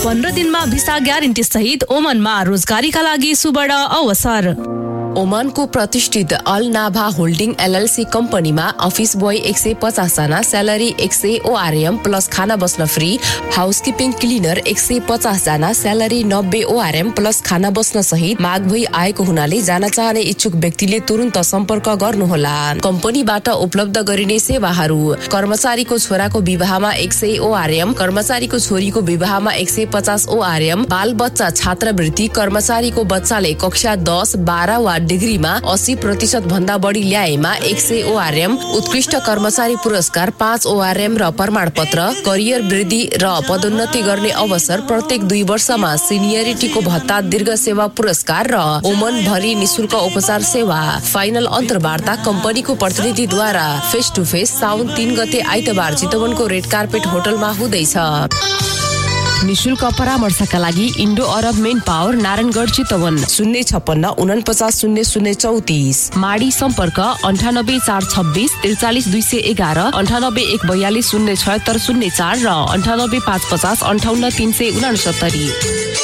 15 दिनमा visa guarantee सहित ओमनमा रोजगारीका लागि सुवर्ण अवसर। ओमानको प्रतिष्ठित अल नाभा होल्डिङ एलएलसी कम्पनीमा अफिस बोय 150 जना, स्यालेरी 100 ओआरएम प्लस खाना बस्न फ्री। हाउसकिपिङ क्लिनर 150 जना, स्यालेरी 90 ओआरएम प्लस खाना बस्न सहित माग भई आएको हुनाले जान चाहने इच्छुक व्यक्तिले तुरुन्त सम्पर्क गर्नुहोला। कम्पनीबाट उपलब्ध गरिने सेवाहरू: कर्मचारीको छोराको विवाहमा 100 ओआरएम, कर्मचारीको छोरीको विवाहमा 150 ओआरएम, बाल बच्चा छात्रवृत्ति, कर्मचारीको बच्चाले कक्षा 10, 12 वा डिग्रीमा 80% भन्दा बढी ल्याएमा 100 ओआरएम, उत्कृष्ट कर्मचारी पुरस्कार 5 ओआरएम र प्रमाणपत्र, करियर वृद्धि र पदोन्नति गर्ने अवसर, प्रत्येक 2 वर्षमा सिनियरिटीको भत्ता, दीर्घ सेवा पुरस्कार र ओमन भरि निशुल्क उपचार सेवा। फाइनल अन्तर्वार्ता कम्पनीको प्रतिनिधिद्वारा फेस टु फेस साउन 3 गते आइतबार चितवनको रेड कार्पेट होटलमा हुँदैछ। निशुल्क परामर्शका लागि इन्डो अरब मेन पावर नारायणगढ चितवन 056 49 0034। माडी सम्पर्क 98 426 43 211, 98 142 076 04 र 98 550 58 369।